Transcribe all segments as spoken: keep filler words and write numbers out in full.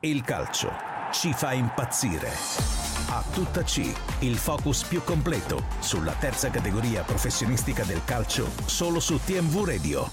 Il calcio ci fa impazzire. A tutta C, il focus più completo sulla terza categoria professionistica del calcio, solo su T M V Radio.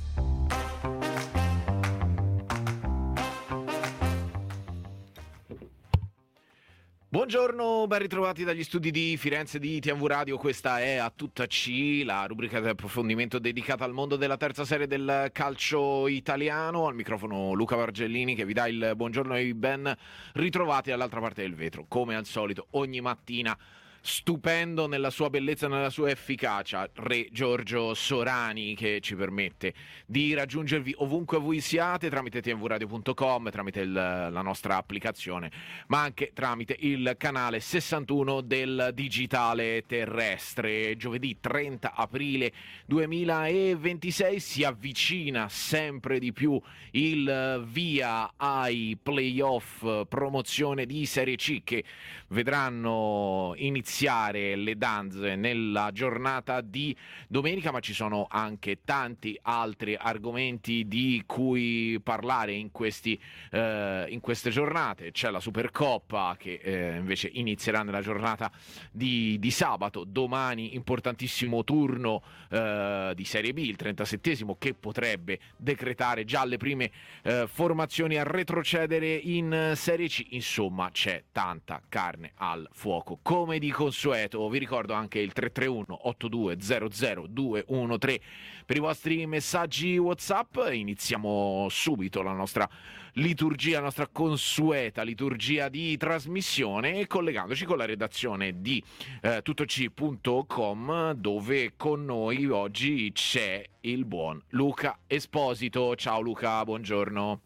Buongiorno, ben ritrovati dagli studi di Firenze di T M V Radio. Questa è A Tutta C, la rubrica di approfondimento dedicata al mondo della terza serie del calcio italiano. Al microfono Luca Vargellini che vi dà il buongiorno e ben ritrovati dall'altra parte del vetro. Come al solito, ogni mattina stupendo nella sua bellezza e nella sua efficacia, Re Giorgio Sorani, che ci permette di raggiungervi ovunque voi siate tramite t m v radio punto com, tramite il, la nostra applicazione, ma anche tramite il canale sessantuno del digitale terrestre. Giovedì trenta aprile duemilaventisei si avvicina sempre di più il via ai playoff promozione di Serie C, che vedranno iniziare iniziare le danze nella giornata di domenica, ma ci sono anche tanti altri argomenti di cui parlare in, questi, eh, in queste giornate. C'è la Supercoppa che eh, invece inizierà nella giornata di, di sabato. Domani importantissimo turno eh, di Serie B, il trentasettesimo, che potrebbe decretare già le prime eh, formazioni a retrocedere in Serie C. Insomma, c'è tanta carne al fuoco. Come di consueto, vi ricordo anche il tre tre uno otto due zero zero due uno tre per i vostri messaggi WhatsApp. Iniziamo subito la nostra liturgia, la nostra consueta liturgia di trasmissione, collegandoci con la redazione di eh, tuttoc punto com, dove con noi oggi c'è il buon Luca Esposito. Ciao Luca, buongiorno.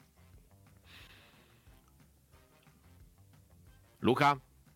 Luca?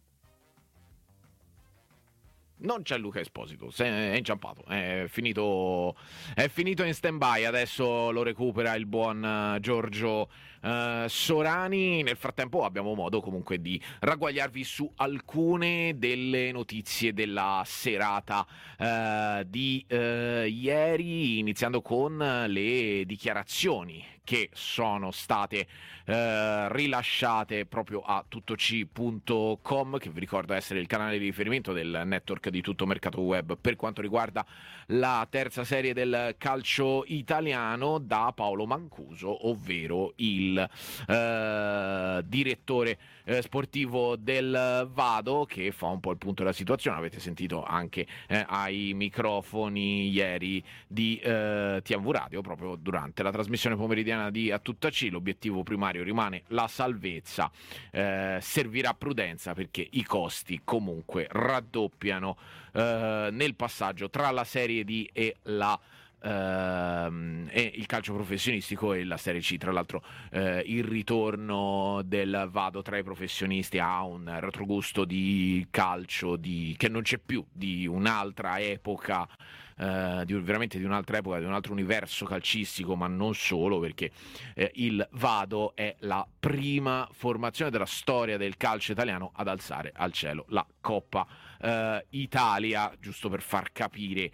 Non c'è Luca Esposito, è inciampato, è finito, è finito in stand-by, adesso lo recupera il buon Giorgio uh, Sorani. Nel frattempo abbiamo modo comunque di ragguagliarvi su alcune delle notizie della serata uh, di uh, ieri, iniziando con le dichiarazioni che sono state uh, rilasciate proprio a tuttoc punto com, che vi ricordo essere il canale di riferimento del network di tutto mercato web per quanto riguarda la terza serie del calcio italiano, da Paolo Mancuso, ovvero il eh, direttore eh, sportivo del Vado, che fa un po' il punto della situazione. Avete sentito anche eh, ai microfoni ieri di eh, T M V Radio, proprio durante la trasmissione pomeridiana di A Tutta C. L'obiettivo primario rimane la salvezza, eh, servirà prudenza perché i costi comunque raddoppiano Uh, nel passaggio tra la Serie D e la Uh, e il calcio professionistico e la Serie C. Tra l'altro uh, il ritorno del Vado tra i professionisti ha un retrogusto di calcio di, che non c'è più, di un'altra epoca, uh, di, veramente di un'altra epoca, di un altro universo calcistico, ma non solo, perché uh, il Vado è la prima formazione della storia del calcio italiano ad alzare al cielo la Coppa uh, Italia, giusto per far capire